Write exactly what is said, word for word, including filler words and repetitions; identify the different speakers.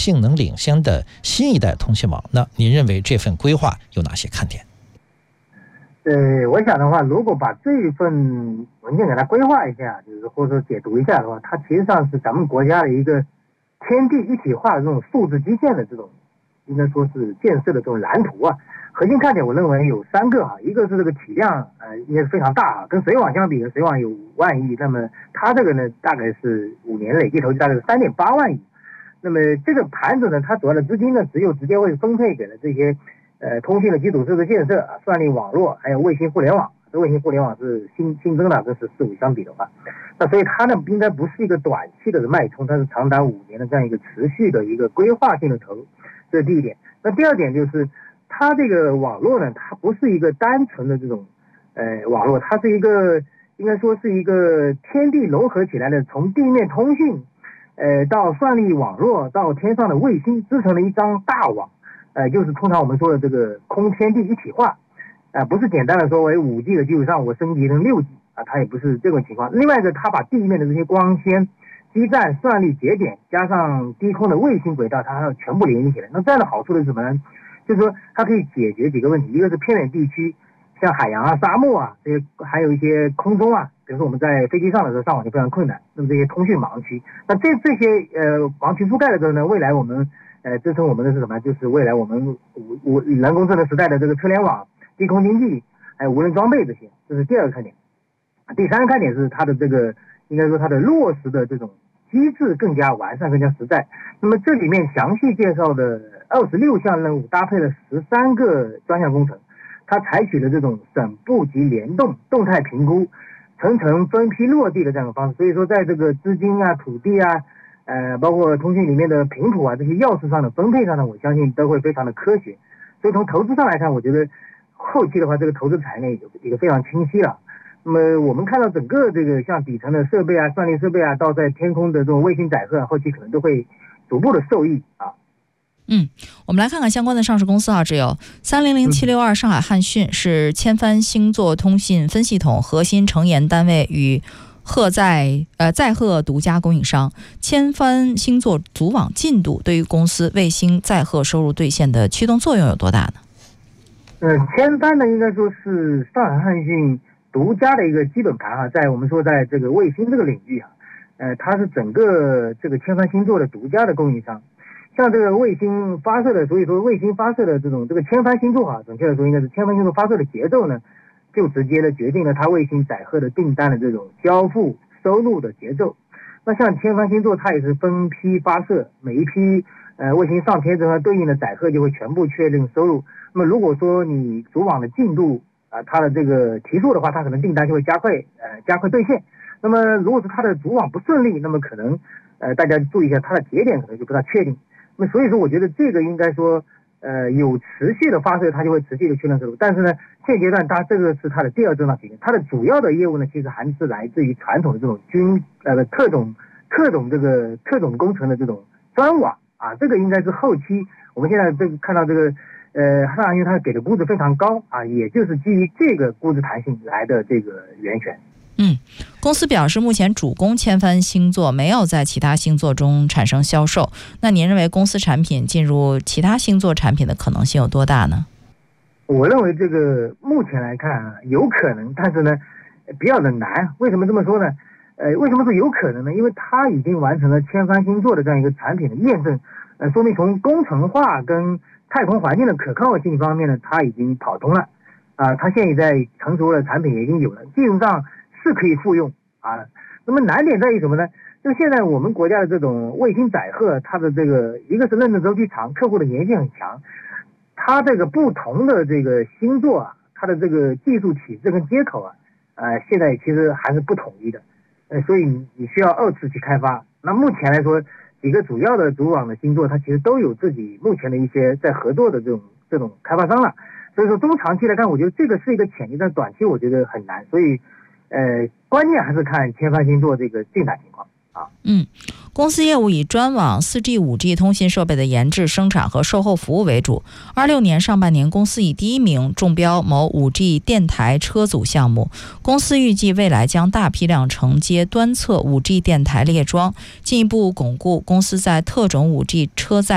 Speaker 1: 性能领先的新一代通信网。那您认为这份规划有哪些看点？
Speaker 2: 呃，我想的话，如果把这一份文件给它规划一下，就是或者说解读一下的话，它其实上是咱们国家的一个天地一体化的这种数字基建的这种，应该说是建设的这种蓝图啊。核心看点我认为有三个哈，一个是这个体量，呃，应该是非常大啊，跟水网相比，水网有五万亿，那么它这个呢，大概是五年累计投资大概是三点八万亿。那么这个盘子呢，它主要的资金呢，只有直接会分配给了这些。呃，通信的基础设施建设啊，算力网络，还有卫星互联网。这卫星互联网是新新增的，跟十四五相比的话，那所以它呢应该不是一个短期的脉冲，它是长达五年的这样一个持续的一个规划性的投入，这是第一点。那第二点就是它这个网络呢，它不是一个单纯的这种呃网络，它是一个应该说是一个天地融合起来的，从地面通讯，呃到算力网络到天上的卫星织成了一张大网。呃，就是通常我们说的这个空天地一体化，啊、呃，不是简单的说为五 G 的基础上我升级成六 G 啊，它也不是这种情况。另外一个，它把地面的这些光纤、基站、算力节点加上低空的卫星轨道，它要全部联系起来。那这样的好处是什么呢？就是说它可以解决几个问题，一个是偏远地区，像海洋啊、沙漠啊这些，还有一些空中啊，比如说我们在飞机上的时候上网就非常困难，那么这些通讯盲区，那这这些呃盲区覆盖的时候呢，未来我们。呃，支撑我们的是什么？就是未来我们无无人工智能时代的这个车联网、低空经济，还有无人装备这些，这是第二个看点。第三个看点是它的这个，应该说它的落实的这种机制更加完善、更加实在。那么这里面详细介绍的二十六项任务，搭配了十三个专项工程，它采取了这种省部级联动、动态评估、层层分批落地的这样的方式。所以说，在这个资金啊、土地啊。呃，包括通讯里面的频谱啊，这些钥匙上的分配上呢，我相信都会非常的科学。所以从投资上来看，我觉得后期的话，这个投资产业有一个非常清晰了。那么我们看到整个这个像底层的设备啊、算力设备啊，到在天空的这种卫星载荷啊，后期可能都会逐步的受益啊。
Speaker 3: 嗯，我们来看看相关的上市公司啊，只有三零零七六二上海汉讯是千帆星座通信分系统核心成研单位与。鹤在呃载荷独家供应商，千帆星座组网进度对于公司卫星载荷收入兑现的驱动作用有多大呢？
Speaker 2: 呃，千帆呢应该说是上海汉讯独家的一个基本盘啊，在我们说在这个卫星这个领域啊，呃，它是整个这个千帆星座的独家的供应商。像这个卫星发射的，所以说卫星发射的这种这个千帆星座啊，准确的说应该是千帆星座发射的节奏呢。就直接的决定了它卫星载荷的订单的这种交付收入的节奏。那像千帆星座，它也是分批发射，每一批呃卫星上天之后，对应的载荷就会全部确定收入。那么如果说你组网的进度啊、呃，它的这个提速的话，它可能订单就会加快呃加快兑现。那么如果是它的组网不顺利，那么可能呃大家注意一下，它的节点可能就不大确定。那么所以说，我觉得这个应该说。呃，有持续的发射，它就会持续的确认收入。但是呢，现阶段它这个是它的第二增长体现，它的主要的业务呢，其实还是来自于传统的这种军呃特种特种这个特种工程的这种专网啊，这个应该是后期我们现在这个看到这个呃汉汉讯它给的估值非常高啊，也就是基于这个估值弹性来的这个源泉。
Speaker 3: 嗯，公司表示目前主攻千帆星座，没有在其他星座中产生销售。那您认为公司产品进入其他星座产品的可能性有多大呢？
Speaker 2: 我认为这个目前来看啊，有可能，但是呢比较的难。为什么这么说呢？呃，为什么说有可能呢？因为它已经完成了千帆星座的这样一个产品的验证，呃，说明从工程化跟太空环境的可靠性方面呢，它已经跑通了啊、呃，它现在成熟的产品也已经有了，技术上是可以复用啊。那么难点在于什么呢？就现在我们国家的这种卫星载荷，它的这个一个是认证周期长，客户的粘性很强，它这个不同的这个星座啊，它的这个技术体制跟接口啊，呃，现在其实还是不统一的，呃，所以你你需要二次去开发。那目前来说，几个主要的组网的星座，它其实都有自己目前的一些在合作的这种这种开发商了。所以说中长期来看，我觉得这个是一个潜力，但短期我觉得很难。所以。呃，关键还是看千帆星座这个进展情况啊。
Speaker 3: 嗯，公司业务以专网 四 G、五 G 通信设备的研制、生产和售后服务为主。二六年上半年，公司以第一名中标某 五 G 电台车组项目。公司预计未来将大批量承接端侧 五 G 电台列装，进一步巩固公司在特种 五 G 车载